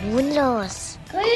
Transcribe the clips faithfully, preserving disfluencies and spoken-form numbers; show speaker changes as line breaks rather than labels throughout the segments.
tun los?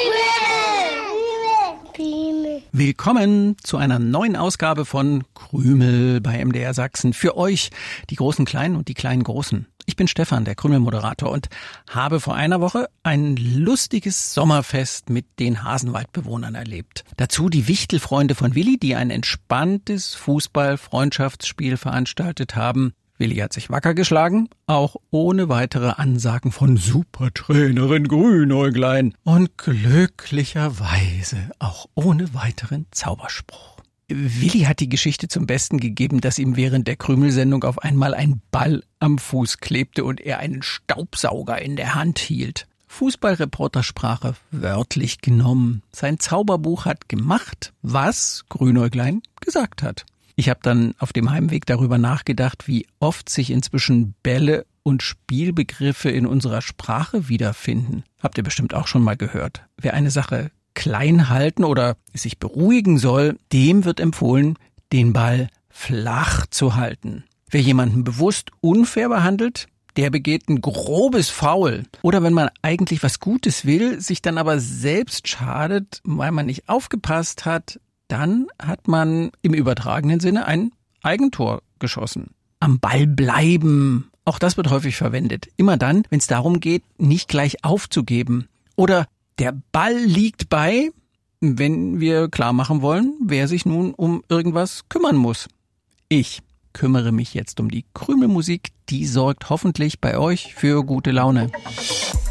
Krümel. Willkommen zu einer neuen Ausgabe von Krümel bei M D R Sachsen. Für euch, die großen Kleinen und die kleinen Großen. Ich bin Stefan, der Krümel-Moderator, und habe vor einer Woche ein lustiges Sommerfest mit den Hasenwaldbewohnern erlebt. Dazu die Wichtelfreunde von Willi, die ein entspanntes Fußball-Freundschaftsspiel veranstaltet haben. Willi hat sich wacker geschlagen, auch ohne weitere Ansagen von Supertrainerin Grünäuglein und glücklicherweise auch ohne weiteren Zauberspruch. Willi hat die Geschichte zum Besten gegeben, dass ihm während der Krümelsendung auf einmal ein Ball am Fuß klebte und er einen Staubsauger in der Hand hielt. Fußballreportersprache wörtlich genommen. Sein Zauberbuch hat gemacht, was Grünäuglein gesagt hat. Ich habe dann auf dem Heimweg darüber nachgedacht, wie oft sich inzwischen Bälle und Spielbegriffe in unserer Sprache wiederfinden. Habt ihr bestimmt auch schon mal gehört. Wer eine Sache klein halten oder sich beruhigen soll, dem wird empfohlen, den Ball flach zu halten. Wer jemanden bewusst unfair behandelt, der begeht ein grobes Foul. Oder wenn man eigentlich was Gutes will, sich dann aber selbst schadet, weil man nicht aufgepasst hat, dann hat man im übertragenen Sinne ein Eigentor geschossen. Am Ball bleiben, auch das wird häufig verwendet. Immer dann, wenn es darum geht, nicht gleich aufzugeben. Oder der Ball liegt bei, wenn wir klar machen wollen, wer sich nun um irgendwas kümmern muss. Ich kümmere mich jetzt um die Krümelmusik, die sorgt hoffentlich bei euch für gute Laune.